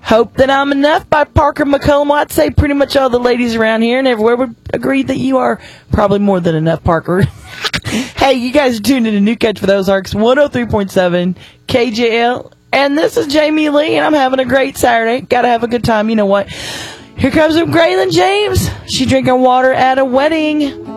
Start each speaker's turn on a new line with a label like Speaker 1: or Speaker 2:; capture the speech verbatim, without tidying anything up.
Speaker 1: Hope That I'm Enough by Parker McCollum. I'd say pretty much all the ladies around here and everywhere would agree that you are probably more than enough, Parker. Hey, you guys are tuned in to New Catch for those Arcs, one oh three point seven K J L. And this is Jamie Lee, and I'm having a great Saturday. Gotta have a good time. You know what? Here comes Graylin James. She drinking water at a wedding.